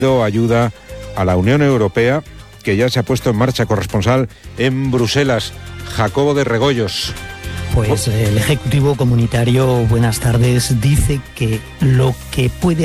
ayuda a la Unión Europea, que ya se ha puesto en marcha. Corresponsal en Bruselas, Jacobo de Regoyos. Pues el Ejecutivo Comunitario, buenas tardes, dice que lo que puede